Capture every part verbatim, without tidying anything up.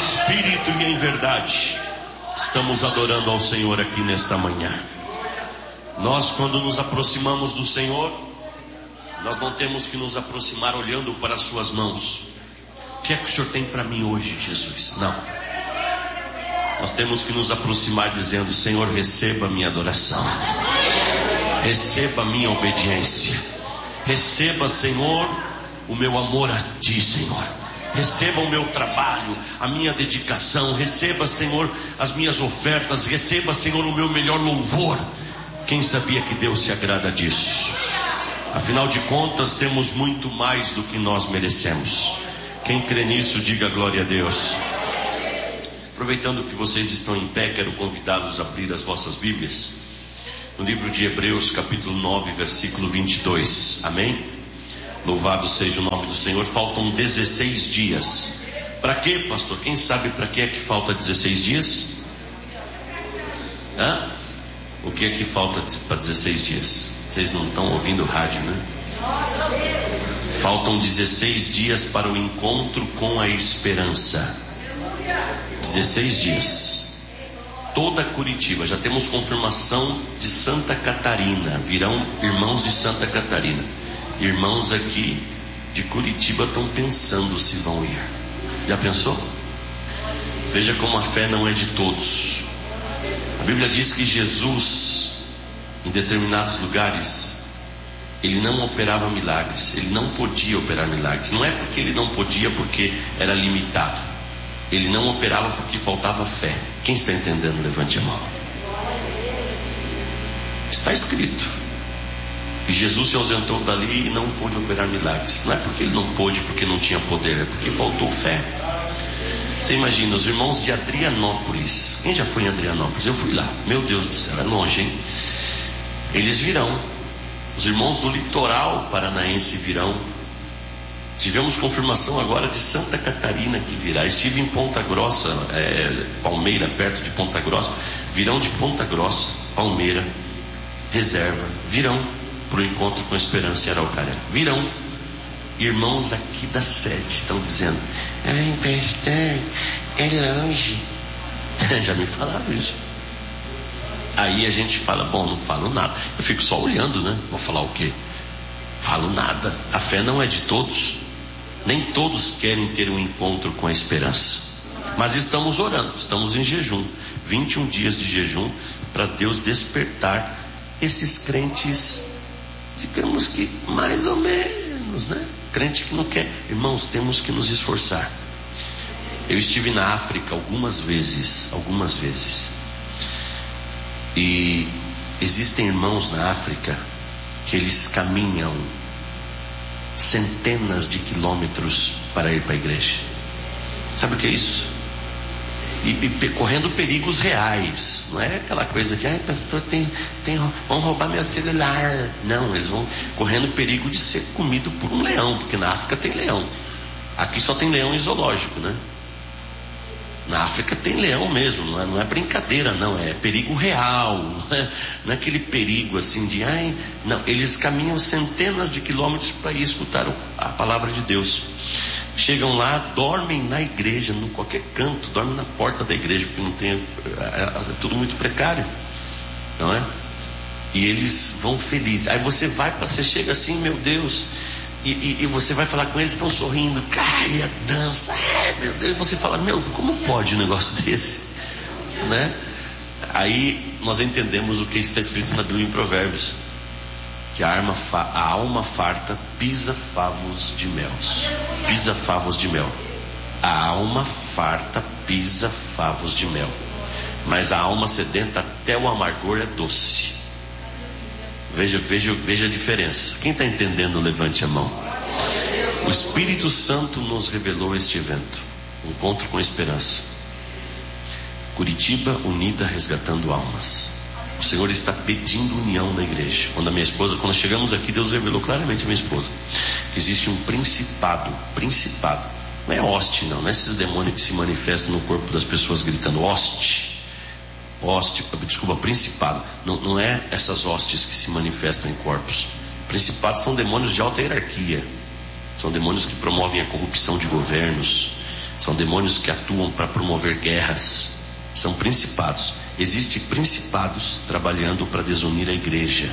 espírito e em verdade, estamos adorando ao Senhor aqui nesta manhã. Nós, quando nos aproximamos do Senhor, nós não temos que nos aproximar olhando para as suas mãos. O que é que o Senhor tem para mim hoje, Jesus? Não. Nós temos que nos aproximar dizendo: Senhor, receba a minha adoração, receba a minha obediência, receba, Senhor, o meu amor a Ti, Senhor. Receba o meu trabalho, a minha dedicação. Receba, Senhor, as minhas ofertas. Receba, Senhor, o meu melhor louvor. Quem sabia que Deus se agrada disso? Afinal de contas, temos muito mais do que nós merecemos. Quem crê nisso, diga glória a Deus. Aproveitando que vocês estão em pé, quero convidá-los a abrir as vossas Bíblias no livro de Hebreus, capítulo nove, versículo vinte e dois. Amém? Louvado seja o nome do Senhor. Faltam dezesseis dias. Para quê, pastor? Quem sabe para que é que falta dezesseis dias? Hã? O que é que falta para dezesseis dias? Vocês não estão ouvindo o rádio, né? Faltam dezesseis dias para o encontro com a esperança. dezesseis dias. Toda Curitiba. Já temos confirmação de Santa Catarina. Virão irmãos de Santa Catarina. Irmãos aqui de Curitiba estão pensando se vão ir. Já pensou? Veja como a fé não é de todos. A Bíblia diz que Jesus, em determinados lugares, ele não operava milagres. Ele não podia operar milagres. Não é porque ele não podia, porque era limitado. Ele não operava porque faltava fé. Quem está entendendo? Levante a mão. Está escrito. E Jesus se ausentou dali e não pôde operar milagres. Não é porque ele não pôde, porque não tinha poder, é porque faltou fé. Você imagina, os irmãos de Adrianópolis. Quem já foi em Adrianópolis? Eu fui lá. Meu Deus do céu, é longe, hein? Eles virão. Os irmãos do litoral paranaense virão. Tivemos confirmação agora de Santa Catarina que virá. Estive em Ponta Grossa, é, Palmeira, perto de Ponta Grossa. Virão de Ponta Grossa, Palmeira, Reserva. Virão para o encontro com a esperança em Araucária. Virão. Irmãos aqui da sede estão dizendo: ai, pastor, é longe. Já me falaram isso. Aí a gente fala: bom, não falo nada. Eu fico só olhando, né? Vou falar o quê? Falo nada. A fé não é de todos. Nem todos querem ter um encontro com a esperança. Mas estamos orando, estamos em jejum. vinte e um dias de jejum para Deus despertar esses crentes, digamos que mais ou menos, né? Crente que não quer. Irmãos, temos que nos esforçar. Eu estive na África algumas vezes, algumas vezes. E existem irmãos na África que eles caminham centenas de quilômetros para ir para a igreja. Sabe o que é isso? E, e correndo perigos reais. Não é aquela coisa de: ai, pastor, tem, tem, vão roubar meu celular. Não, eles vão correndo perigo de ser comido por um leão, porque na África tem leão. Aqui só tem leão em zoológico, né? Na África tem leão mesmo, não é, não é brincadeira, não, é perigo real, não é, não é aquele perigo assim de ai, não, eles caminham centenas de quilômetros para ir escutar a palavra de Deus. Chegam lá, dormem na igreja, em qualquer canto, dormem na porta da igreja, porque não tem, é, é tudo muito precário, não é? E eles vão felizes. Aí você vai, para você chega assim, meu Deus, e, e, e você vai falar com eles, estão sorrindo, cai a dança, ai, meu Deus, e você fala: meu, como pode um negócio desse, né? Aí nós entendemos o que está escrito na Bíblia em Provérbios, que a, arma fa, a alma farta pisa favos de mel. Pisa favos de mel. A alma farta pisa favos de mel, mas a alma sedenta até o amargor é doce. Veja, veja, veja a diferença. Quem está entendendo, levante a mão. O Espírito Santo nos revelou este evento, encontro com esperança. Curitiba unida, resgatando almas. O Senhor está pedindo união na igreja. Quando a minha esposa, quando chegamos aqui, Deus revelou claramente a minha esposa que existe um principado, principado. Não é hoste, não, não é esses demônios que se manifestam no corpo das pessoas gritando hoste. Hoste, desculpa, principado. Não, não é essas hostes que se manifestam em corpos. Principados são demônios de alta hierarquia. São demônios que promovem a corrupção de governos. São demônios que atuam para promover guerras. São principados. Existem principados trabalhando para desunir a igreja.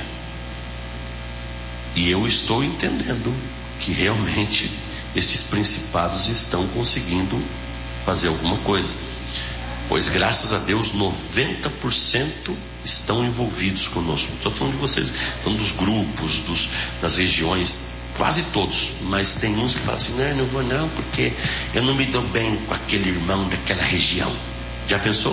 E eu estou entendendo que realmente esses principados estão conseguindo fazer alguma coisa. Pois graças a Deus noventa por cento estão envolvidos conosco. Não estou falando de vocês, estou falando dos grupos, dos, das regiões, quase todos. Mas tem uns que falam assim: não, não vou não, porque eu não me dou bem com aquele irmão daquela região. Já pensou?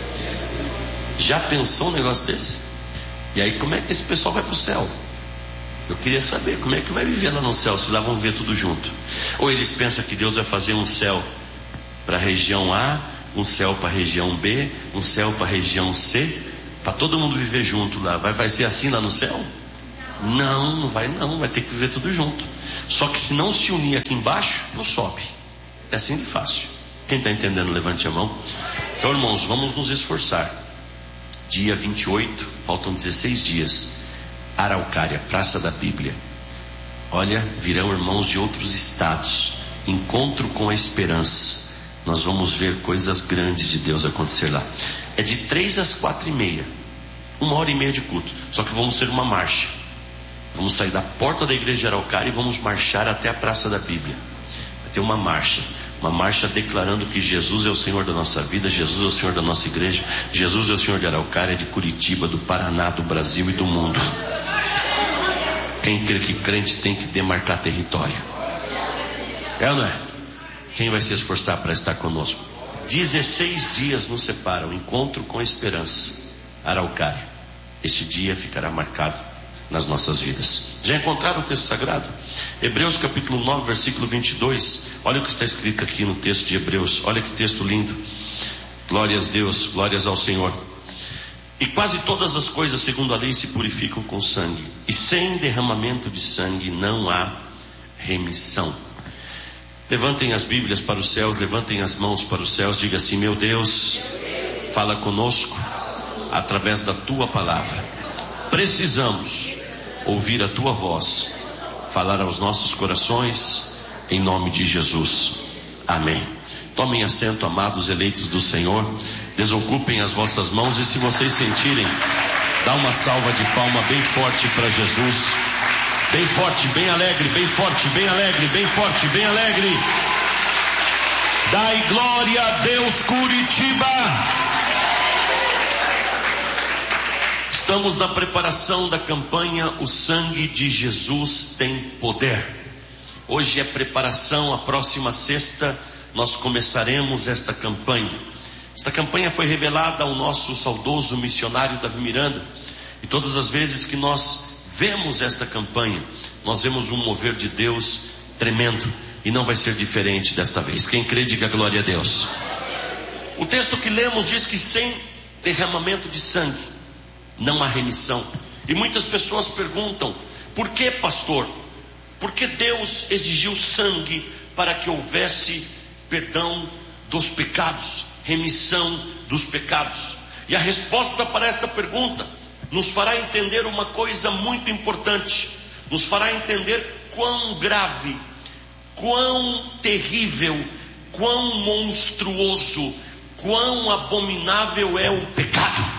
Já pensou um negócio desse? E aí como é que esse pessoal vai para o céu? Eu queria saber como é que vai viver lá no céu, se lá vão ver tudo junto. Ou eles pensam que Deus vai fazer um céu para a região A, um céu para a região B, um céu para a região C, para todo mundo viver junto lá. Vai, vai ser assim lá no céu? Não, não vai não, vai ter que viver tudo junto. Só que se não se unir aqui embaixo, não sobe. É assim de fácil. Quem está entendendo, levante a mão. Então, irmãos, vamos nos esforçar. Dia vinte e oito, faltam dezesseis dias. Araucária, Praça da Bíblia. Olha, virão irmãos de outros estados. Encontro com a esperança. Nós vamos ver coisas grandes de Deus acontecer lá. É de três às quatro e meia. Uma hora e meia de culto. Só que vamos ter uma marcha. Vamos sair da porta da igreja de Araucária e vamos marchar até a Praça da Bíblia. Vai ter uma marcha. Uma marcha declarando que Jesus é o Senhor da nossa vida, Jesus é o Senhor da nossa igreja, Jesus é o Senhor de Araucária, de Curitiba, do Paraná, do Brasil e do mundo. Quem crê que crente tem que demarcar território. É ou não é? Quem vai se esforçar para estar conosco? dezesseis dias nos separam. Encontro com esperança. Araucária. Este dia ficará marcado nas nossas vidas. Já encontraram o texto sagrado? Hebreus capítulo nove, versículo vinte e dois. Olha o que está escrito aqui no texto de Hebreus. Olha que texto lindo. Glórias a Deus, glórias ao Senhor. E quase todas as coisas segundo a lei se purificam com sangue, e sem derramamento de sangue não há remissão. Levantem as Bíblias para os céus, levantem as mãos para os céus. Diga assim: meu Deus, fala conosco através da tua palavra. Precisamos ouvir a tua voz, falar aos nossos corações, em nome de Jesus. Amém. Tomem assento, amados eleitos do Senhor. Desocupem as vossas mãos, e se vocês sentirem, dá uma salva de palma bem forte para Jesus. Bem forte, bem alegre, bem forte, bem alegre, bem forte, bem alegre. Dai glória a Deus, Curitiba. Estamos na preparação da campanha O Sangue de Jesus Tem Poder. Hoje é preparação, a próxima sexta nós começaremos esta campanha. Esta campanha foi revelada ao nosso saudoso missionário Davi Miranda. E todas as vezes que nós vemos esta campanha, nós vemos um mover de Deus tremendo. E não vai ser diferente desta vez. Quem crê, diga glória a Deus. O texto que lemos diz que sem derramamento de sangue não há remissão. E muitas pessoas perguntam: por que, pastor? Por que Deus exigiu sangue para que houvesse perdão dos pecados, remissão dos pecados? E a resposta para esta pergunta nos fará entender uma coisa muito importante. Nos fará entender quão grave, quão terrível, quão monstruoso, quão abominável é o pecado.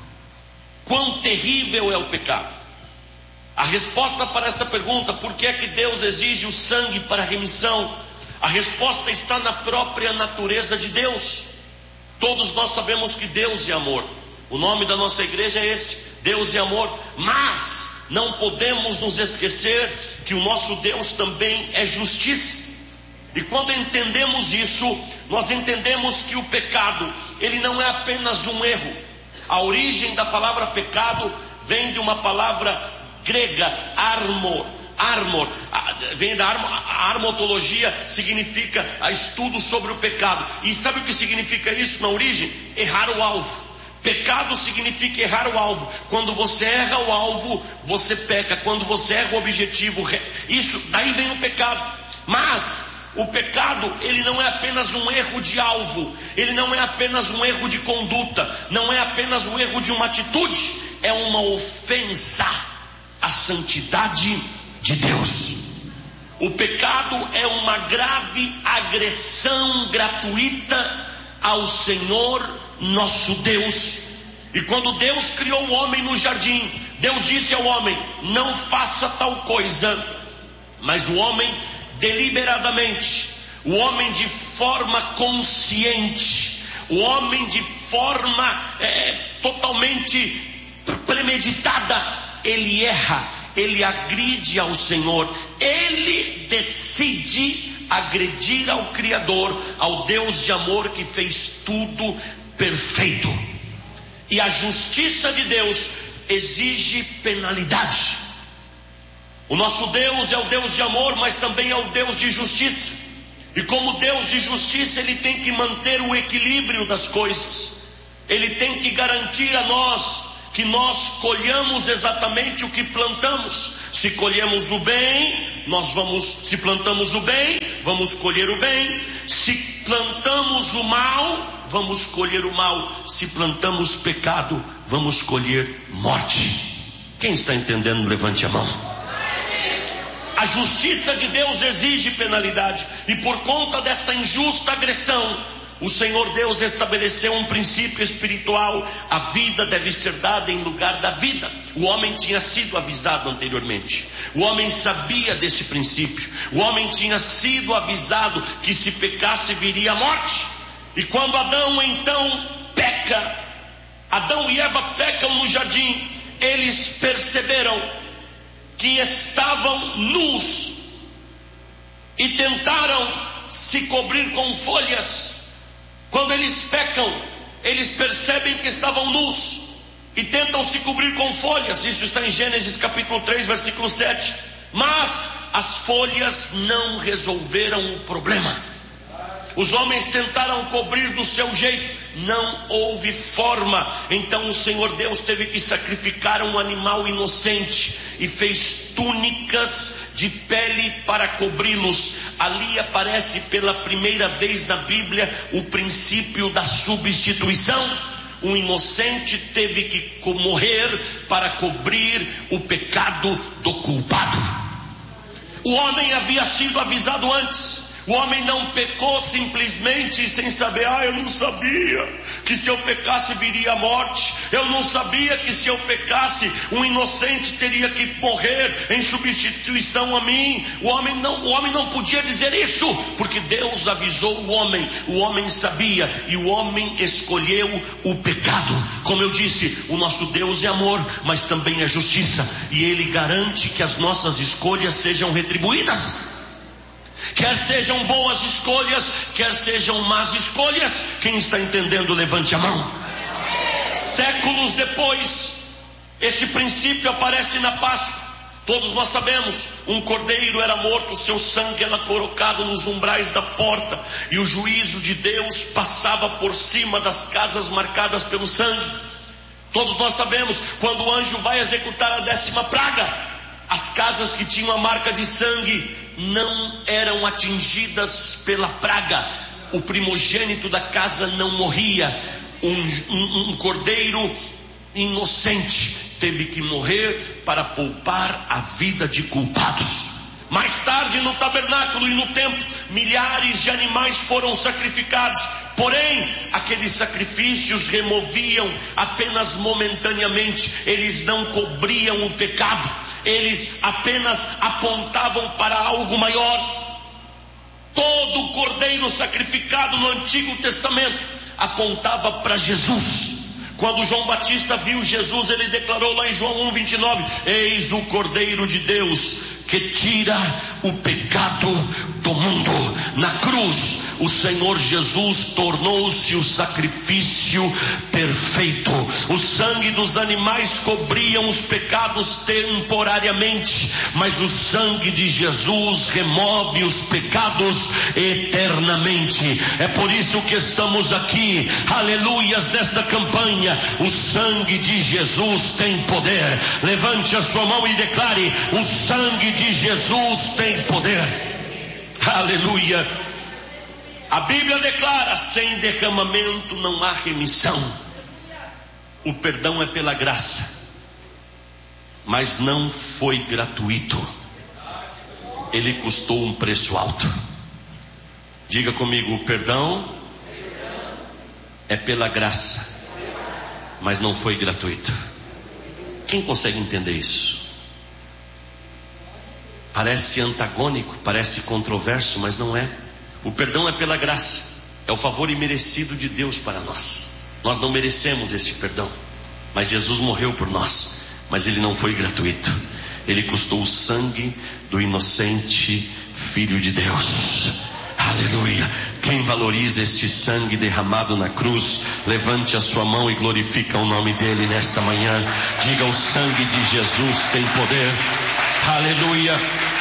Quão terrível é o pecado. A resposta para esta pergunta: por que é que Deus exige o sangue para a remissão? A resposta está na própria natureza de Deus. Todos nós sabemos que Deus é amor. O nome da nossa igreja é este: Deus é amor. Mas não podemos nos esquecer que o nosso Deus também é justiça. E quando entendemos isso, nós entendemos que o pecado, ele não é apenas um erro. A origem da palavra pecado vem de uma palavra grega, armor. Armor, vem da armo, a armotologia significa a estudo sobre o pecado. E sabe o que significa isso na origem? Errar o alvo. Pecado significa errar o alvo. Quando você erra o alvo, você peca. Quando você erra o objetivo, isso, daí vem o pecado. Mas o pecado, ele não é apenas um erro de alvo, ele não é apenas um erro de conduta, não é apenas um erro de uma atitude, é uma ofensa à santidade de Deus. O pecado é uma grave agressão gratuita ao Senhor nosso Deus. E quando Deus criou o homem no jardim, Deus disse ao homem: não faça tal coisa. Mas o homem deliberadamente, o homem de forma consciente, o homem de forma é, totalmente premeditada, ele erra, ele agride ao Senhor, ele decide agredir ao Criador, ao Deus de amor que fez tudo perfeito. E a justiça de Deus exige penalidade. O nosso Deus é o Deus de amor, mas também é o Deus de justiça. E como Deus de justiça, Ele tem que manter o equilíbrio das coisas. Ele tem que garantir a nós que nós colhamos exatamente o que plantamos. Se colhemos o bem, nós vamos, se plantamos o bem, vamos colher o bem. Se plantamos o mal, vamos colher o mal. Se plantamos pecado, vamos colher morte. Quem está entendendo, levante a mão. A justiça de Deus exige penalidade, e por conta desta injusta agressão, o Senhor Deus estabeleceu um princípio espiritual: a vida deve ser dada em lugar da vida. O homem tinha sido avisado anteriormente, o homem sabia desse princípio, o homem tinha sido avisado que se pecasse viria a morte. E quando Adão então peca, Adão e Eva pecam no jardim, eles perceberam que estavam nus e tentaram se cobrir com folhas. Quando eles pecam, eles percebem que estavam nus e tentam se cobrir com folhas. Isso está em Gênesis capítulo três, versículo sete. Mas as folhas não resolveram o problema. Os homens tentaram cobrir do seu jeito, não houve forma. Então o Senhor Deus teve que sacrificar um animal inocente e fez túnicas de pele para cobri-los. Ali aparece pela primeira vez na Bíblia o princípio da substituição. Um inocente teve que morrer para cobrir o pecado do culpado. O homem havia sido avisado antes. O homem não pecou simplesmente sem saber. Ah, eu não sabia que se eu pecasse viria a morte. Eu não sabia que se eu pecasse um inocente teria que morrer em substituição a mim. O homem não, o homem não podia dizer isso, porque Deus avisou o homem. O homem sabia e o homem escolheu o pecado. Como eu disse, o nosso Deus é amor, mas também é justiça, e Ele garante que as nossas escolhas sejam retribuídas. Quer sejam boas escolhas, quer sejam más escolhas. Quem está entendendo, levante a mão. Séculos depois, este princípio aparece na Páscoa. Todos nós sabemos, um cordeiro era morto, seu sangue era colocado nos umbrais da porta, e o juízo de Deus passava por cima das casas marcadas pelo sangue. Todos nós sabemos, quando o anjo vai executar a décima praga, as casas que tinham a marca de sangue não eram atingidas pela praga. O primogênito da casa não morria. Um, um, um cordeiro inocente teve que morrer para poupar a vida de culpados. Mais tarde, no tabernáculo e no templo, milhares de animais foram sacrificados. Porém, aqueles sacrifícios removiam apenas momentaneamente. Eles não cobriam o pecado. Eles apenas apontavam para algo maior. Todo cordeiro sacrificado no Antigo Testamento apontava para Jesus. Quando João Batista viu Jesus, ele declarou lá em João um, vinte e nove: eis o Cordeiro de Deus que tira o pecado do mundo. Na cruz, o Senhor Jesus tornou-se o sacrifício perfeito. O sangue dos animais cobriam os pecados temporariamente, mas o sangue de Jesus remove os pecados eternamente. É por isso que estamos aqui, aleluias, nesta campanha. O sangue de Jesus tem poder. Levante a sua mão e declare: o sangue de Jesus tem poder. Aleluia. A Bíblia declara: sem derramamento não há remissão. O perdão é pela graça, mas não foi gratuito. Ele custou um preço alto. Diga comigo, o perdão é pela graça, mas não foi gratuito. Quem consegue entender isso? Parece antagônico, parece controverso, mas não é. O perdão é pela graça, é o favor imerecido de Deus para nós. Nós não merecemos esse perdão, mas Jesus morreu por nós. Mas ele não foi gratuito, ele custou o sangue do inocente Filho de Deus. Aleluia. Quem valoriza este sangue derramado na cruz, levante a sua mão e glorifica o nome dele nesta manhã. Diga: o sangue de Jesus tem poder. Aleluia.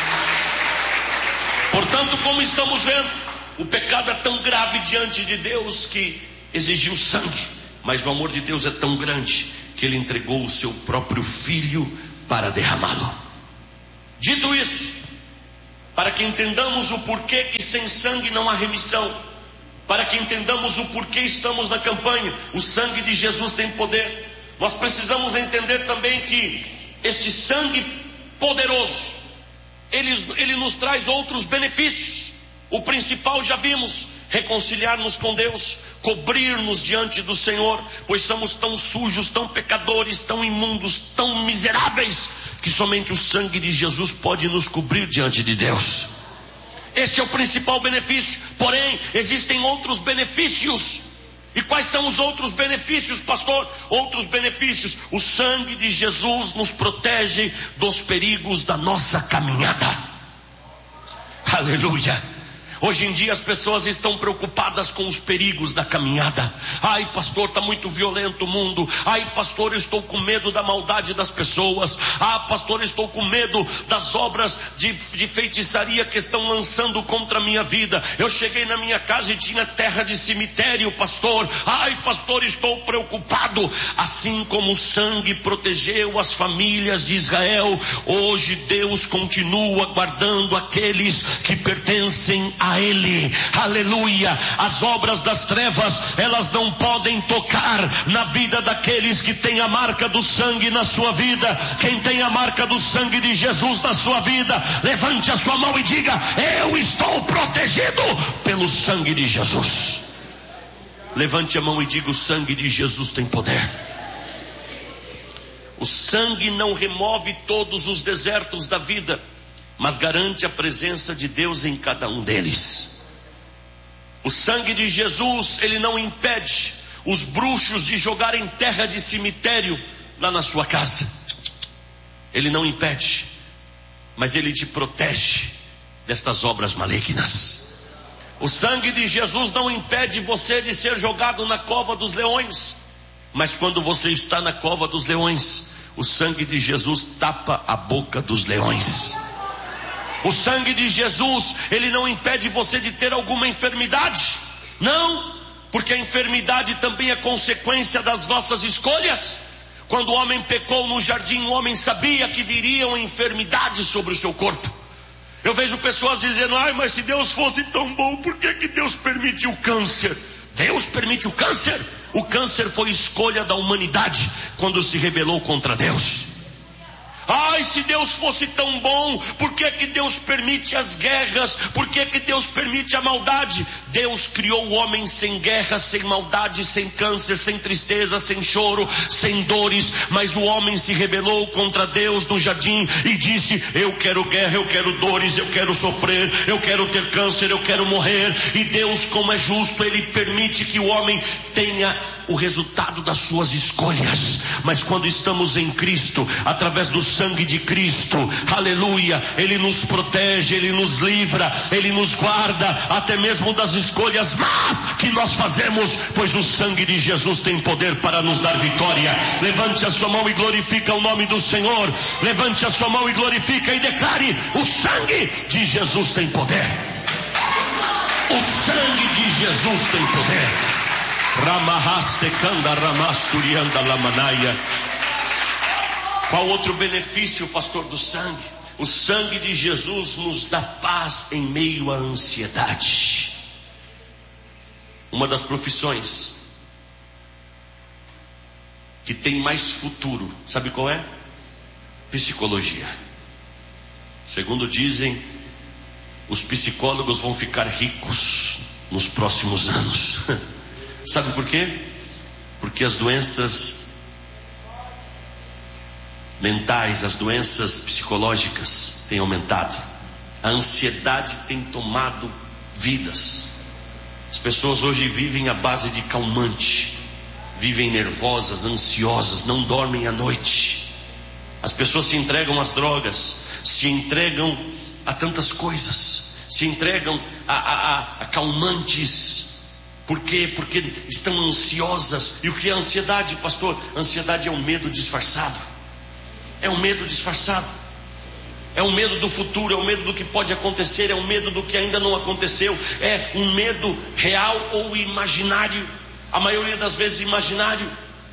Portanto, como estamos vendo, o pecado é tão grave diante de Deus que exigiu sangue. Mas o amor de Deus é tão grande que ele entregou o seu próprio Filho para derramá-lo. Dito isso, para que entendamos o porquê que sem sangue não há remissão, para que entendamos o porquê estamos na campanha, o sangue de Jesus tem poder, nós precisamos entender também que este sangue poderoso, ele, ele nos traz outros benefícios. O principal já vimos: reconciliar-nos com Deus, cobrir-nos diante do Senhor, pois somos tão sujos, tão pecadores, tão imundos, tão miseráveis, que somente o sangue de Jesus pode nos cobrir diante de Deus. Este é o principal benefício. Porém, existem outros benefícios. E quais são os outros benefícios, pastor? Outros benefícios: o sangue de Jesus nos protege dos perigos da nossa caminhada. Aleluia. Hoje em dia as pessoas estão preocupadas com os perigos da caminhada. Ai, pastor, está muito violento o mundo. Ai, pastor, eu estou com medo da maldade das pessoas. Ah, pastor, eu estou com medo das obras de, de feitiçaria que estão lançando contra a minha vida. Eu cheguei na minha casa e tinha terra de cemitério, pastor. Ai, pastor, estou preocupado. Assim como o sangue protegeu as famílias de Israel, hoje Deus continua guardando aqueles que pertencem a a Ele. Aleluia. As obras das trevas, elas não podem tocar na vida daqueles que têm a marca do sangue na sua vida. Quem tem a marca do sangue de Jesus na sua vida, levante a sua mão e diga: eu estou protegido pelo sangue de Jesus. Levante a mão e diga: o sangue de Jesus tem poder. O sangue não remove todos os desertos da vida, mas garante a presença de Deus em cada um deles. O sangue de Jesus, ele não impede os bruxos de jogarem terra de cemitério lá na sua casa. Ele não impede, mas ele te protege destas obras malignas. O sangue de Jesus não impede você de ser jogado na cova dos leões, mas quando você está na cova dos leões, o sangue de Jesus tapa a boca dos leões. O sangue de Jesus, ele não impede você de ter alguma enfermidade. Não, porque a enfermidade também é consequência das nossas escolhas. Quando o homem pecou no jardim, o homem sabia que viriam enfermidades sobre o seu corpo. Eu vejo pessoas dizendo: ai, mas se Deus fosse tão bom, por que que Deus permite o câncer? Deus permite o câncer? O câncer foi escolha da humanidade quando se rebelou contra Deus. Ai, se Deus fosse tão bom, por que que Deus permite as guerras? Por que que Deus permite a maldade? Deus criou o homem sem guerra, sem maldade, sem câncer, sem tristeza, sem choro, sem dores. Mas o homem se rebelou contra Deus no jardim e disse: eu quero guerra, eu quero dores, eu quero sofrer, eu quero ter câncer, eu quero morrer. E Deus, como é justo, Ele permite que o homem tenha o resultado das suas escolhas. Mas quando estamos em Cristo, através do sangue de Cristo, aleluia, Ele nos protege, Ele nos livra, Ele nos guarda, até mesmo das escolhas más que nós fazemos, pois o sangue de Jesus tem poder para nos dar vitória. Levante a sua mão e glorifica o nome do Senhor. Levante a sua mão e glorifica e declare: o sangue de Jesus tem poder. O sangue de Jesus tem poder. Qual outro benefício, pastor, do sangue? O sangue de Jesus nos dá paz em meio à ansiedade. Uma das profissões que tem mais futuro, sabe qual é? Psicologia. Segundo dizem, os psicólogos vão ficar ricos nos próximos anos. Sabe por quê? Porque as doenças mentais, as doenças psicológicas têm aumentado. A ansiedade tem tomado vidas. As pessoas hoje vivem à base de calmante, vivem nervosas, ansiosas, não dormem à noite. As pessoas se entregam às drogas, se entregam a tantas coisas, se entregam a, a, a, a calmantes. Por quê? Porque estão ansiosas. E o que é ansiedade, pastor? Ansiedade é um medo disfarçado. É um medo disfarçado. É um medo do futuro, é um medo do que pode acontecer, é um medo do que ainda não aconteceu. É um medo real ou imaginário. A maioria das vezes imaginário.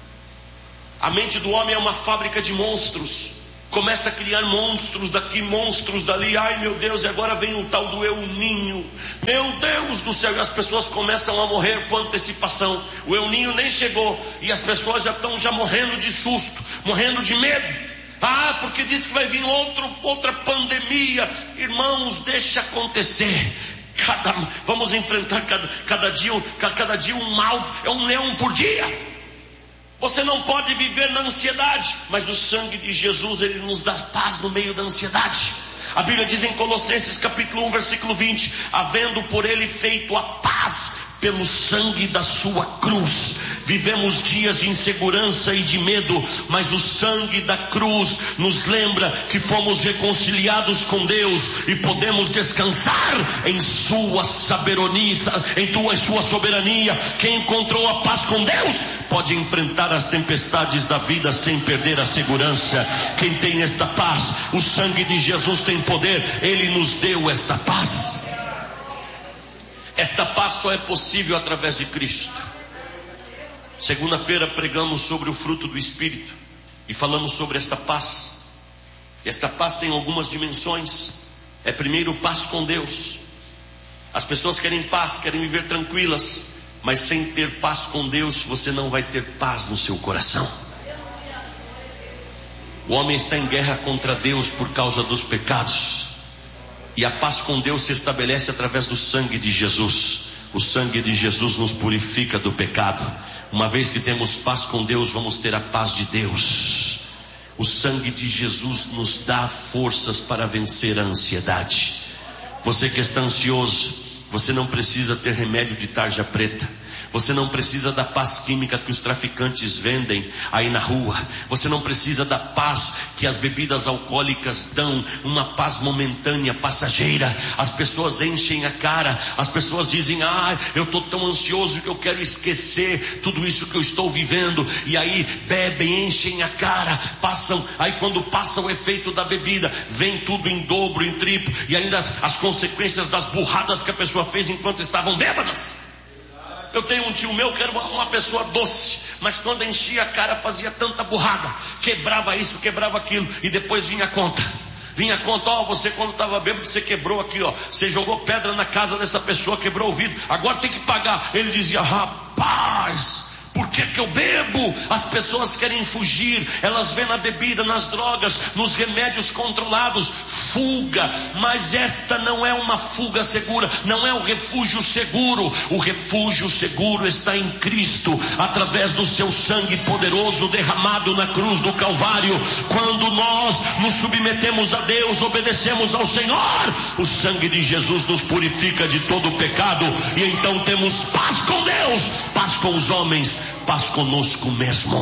A mente do homem é uma fábrica de monstros. Começa a criar monstros daqui, monstros dali. Ai meu Deus, e agora vem o tal do El Ninho. Meu Deus do céu, e as pessoas começam a morrer com antecipação. O El Ninho nem chegou e as pessoas já estão já morrendo de susto, morrendo de medo. Ah, porque diz que vai vir outro, outra pandemia. Irmãos, deixa acontecer. Cada, vamos enfrentar cada, cada, dia, cada dia um mal. É um leão por dia. Você não pode viver na ansiedade, mas o sangue de Jesus, ele nos dá paz no meio da ansiedade. A Bíblia diz em Colossenses capítulo um, versículo vinte: havendo por ele feito a paz pelo sangue da sua cruz. Vivemos dias de insegurança e de medo, mas o sangue da cruz nos lembra que fomos reconciliados com Deus e podemos descansar em sua soberania, em tua sua soberania. Quem encontrou a paz com Deus pode enfrentar as tempestades da vida sem perder a segurança. Quem tem esta paz, o sangue de Jesus tem poder, ele nos deu esta paz. Esta paz só é possível através de Cristo. Segunda-feira pregamos sobre o fruto do Espírito e falamos sobre esta paz. Esta paz tem algumas dimensões. É primeiro paz com Deus. As pessoas querem paz, querem viver tranquilas, mas sem ter paz com Deus, você não vai ter paz no seu coração. O homem está em guerra contra Deus por causa dos pecados. E a paz com Deus se estabelece através do sangue de Jesus. O sangue de Jesus nos purifica do pecado. Uma vez que temos paz com Deus, vamos ter a paz de Deus. O sangue de Jesus nos dá forças para vencer a ansiedade. Você que está ansioso, você não precisa ter remédio de tarja preta. Você não precisa da paz química que os traficantes vendem aí na rua. Você não precisa da paz que as bebidas alcoólicas dão, uma paz momentânea, passageira. As pessoas enchem a cara, as pessoas dizem: ah, eu estou tão ansioso que eu quero esquecer tudo isso que eu estou vivendo. E aí bebem, enchem a cara, passam, aí quando passa o efeito da bebida, vem tudo em dobro, em triplo, e ainda as, as consequências das burradas que a pessoa fez enquanto estavam bêbadas. Eu tenho um tio meu que era uma, uma pessoa doce, mas quando enchia a cara fazia tanta burrada, quebrava isso, quebrava aquilo, e depois vinha a conta. Vinha a conta: ó, você quando estava bêbado, você quebrou aqui, ó, você jogou pedra na casa dessa pessoa, quebrou o vidro, agora tem que pagar. Ele dizia: rapaz, por que que eu bebo? As pessoas querem fugir, elas vêem na bebida, nas drogas, nos remédios controlados, fuga. Mas esta não é uma fuga segura, não é um refúgio seguro. O refúgio seguro está em Cristo, através do seu sangue poderoso derramado na cruz do Calvário. Quando nós nos submetemos a Deus, obedecemos ao Senhor, o sangue de Jesus nos purifica de todo o pecado, e então temos paz com Deus, paz com os homens, paz conosco mesmo.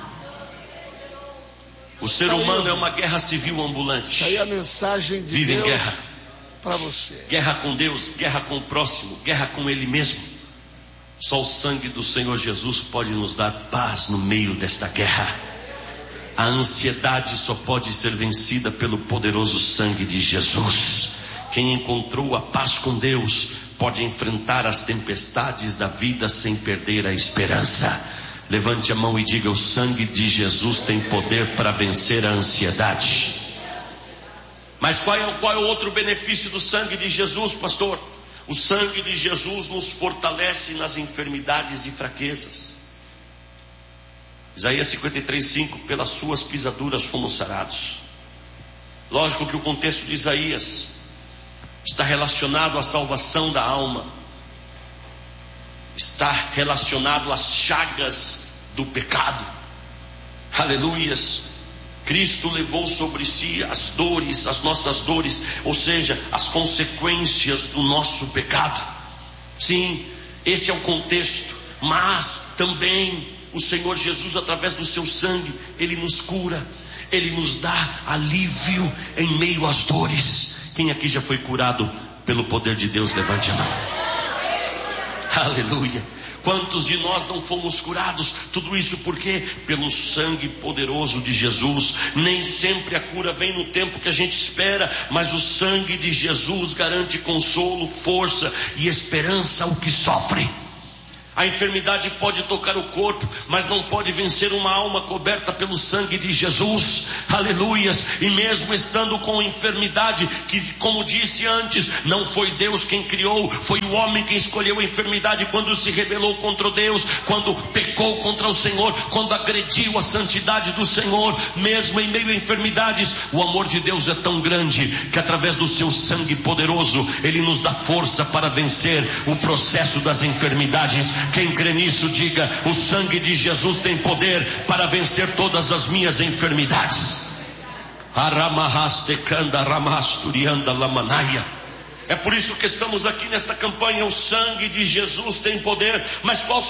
O ser humano é uma guerra civil ambulante. Aí a mensagem de Vive Deus em guerra. Para você. Guerra com Deus, guerra com o próximo, guerra com Ele mesmo. Só o sangue do Senhor Jesus pode nos dar paz no meio desta guerra. A ansiedade só pode ser vencida pelo poderoso sangue de Jesus. Quem encontrou a paz com Deus pode enfrentar as tempestades da vida sem perder a esperança. Levante a mão e diga: o sangue de Jesus tem poder para vencer a ansiedade. Mas qual é, qual é o outro benefício do sangue de Jesus, pastor? O sangue de Jesus nos fortalece nas enfermidades e fraquezas. Isaías cinquenta e três, cinco: pelas suas pisaduras fomos sarados. Lógico que o contexto de Isaías está relacionado à salvação da alma. está relacionado às chagas do pecado. Aleluias. Cristo levou sobre si as dores, as nossas dores, ou seja, as consequências do nosso pecado. Sim, esse é o contexto, mas também o Senhor Jesus, através do seu sangue, Ele nos cura, Ele nos dá alívio em meio às dores. Quem aqui já foi curado pelo poder de Deus? Levante a mão. Aleluia. Quantos de nós não fomos curados? Tudo isso por quê? Pelo sangue poderoso de Jesus. Nem sempre a cura vem no tempo que a gente espera, mas o sangue de Jesus garante consolo, força e esperança ao que sofre. A enfermidade pode tocar o corpo, mas não pode vencer uma alma coberta pelo sangue de Jesus. Aleluias. E mesmo estando com enfermidade, que como disse antes, não foi Deus quem criou, foi o homem quem escolheu a enfermidade quando se rebelou contra Deus, quando pecou contra o Senhor, quando agrediu a santidade do Senhor. Mesmo em meio a enfermidades, o amor de Deus é tão grande que através do seu sangue poderoso Ele nos dá força para vencer o processo das enfermidades. Quem crê nisso, diga: o sangue de Jesus tem poder para vencer todas as minhas enfermidades. É por isso que estamos aqui nesta campanha. O sangue de Jesus tem poder. Mas qual